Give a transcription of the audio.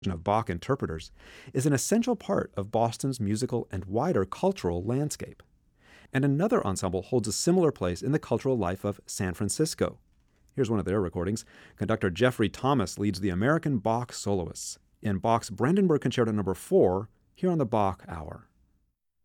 of Bach interpreters, is an essential part of Boston's musical and wider cultural landscape. And another ensemble holds a similar place in the cultural life of San Francisco. Here's one of their recordings. Conductor Jeffrey Thomas leads the American Bach soloists in Bach's Brandenburg Concerto No. 4 here on the Bach Hour.